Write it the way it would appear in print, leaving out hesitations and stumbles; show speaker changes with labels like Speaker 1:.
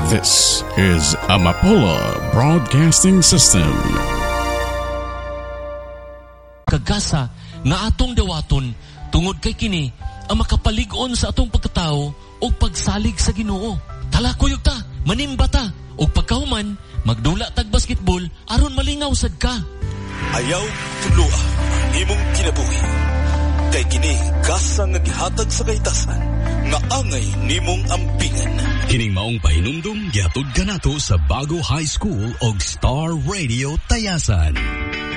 Speaker 1: This is Amapola Broadcasting System.
Speaker 2: Kagasa nga atong dawaton tungod kay kini ang makapalig-on sa atong pagkatao o pagsalig sa Ginoo. Talakuyog ta, manimba ta, o pagkahuman, magdula tag basketball aron malingaw sad ka.
Speaker 3: Ayaw tulua imong kinabuhi. Kay kini gasa nga gihatag sa kaitasan nga angay nimong ampingan.
Speaker 4: Kining maong pahinumdum gihatod kanato sa Bago High School og Star Radio Tayasan.